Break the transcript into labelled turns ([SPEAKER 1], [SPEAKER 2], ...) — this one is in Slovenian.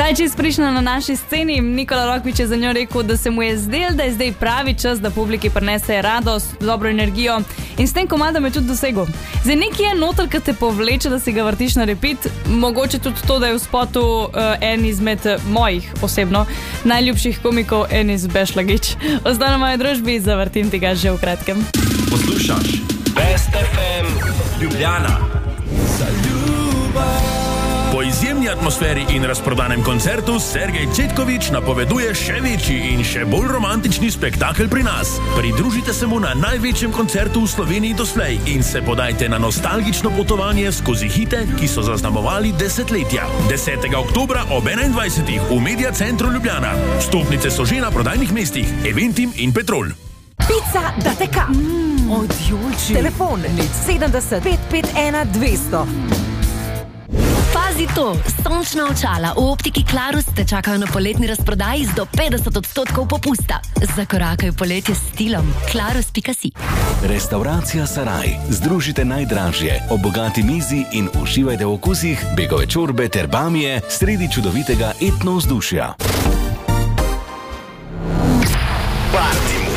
[SPEAKER 1] Kaj čist prišla na naši sceni, Nikola Rokvič je za njo rekel, da se mu je zdel, da je zdaj pravi čas, da publiki prinese radost, dobro energijo in s tem komadom je tudi dosegel. Zdaj nekaj je noter, ki te povleče, da si ga vrtiš na repeat, mogoče tudi to, da je v spotu en izmed mojih osebno najljubših komikov Enis Bešlagič. Ostane v moji družbi, zavrtim ti ga že v kratkem.
[SPEAKER 2] Poslušaš Best FM Ljubljana. Po izjemni atmosferi in razprodanem koncertu Sergej Cvetković napoveduje še večji in še bolj romantični spektakel pri nas. Pridružite se mu na največjem koncertu v Sloveniji doslej in se podajte na nostalgično potovanje skozi hite, ki so zaznamovali desetletja. 10. oktobra ob 21. v Media Centru Ljubljana. Vstopnice so že na prodajnih mestih Eventim in Petrol.
[SPEAKER 3] Pica da teka.
[SPEAKER 4] Odjolči.
[SPEAKER 3] Telefon 70 551 200.
[SPEAKER 5] Pazi to, sončna očala v optiki Clarus te čakajo na poletni razprodaji z do 50% popusta. Zakorakaj v poletje s stilom. Clarus.si.
[SPEAKER 6] Restauracija Saraj. Združite najdražje, obogati mizi in uživajte v okusih begove čorbe ter bamije sredi čudovitega etno vzdušja.